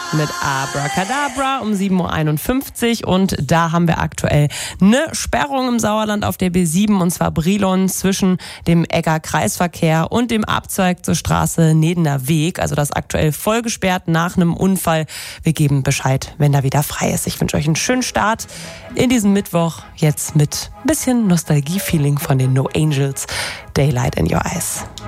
mit Abracadabra um 7.51 Uhr und da haben wir aktuell eine Sperrung im Sauerland auf der B7 und zwar Brilon zwischen dem Egger Kreisverkehr und dem Abzweig zur Straße Nedener Weg. Also das aktuell voll gesperrt nach einem Unfall. Wir geben Bescheid, wenn da wieder frei ist. Ich wünsche euch einen schönen Start in diesen Mittwoch, jetzt mit ein bisschen Nostalgie-Feeling von den No Angels, Daylight in Your Eyes.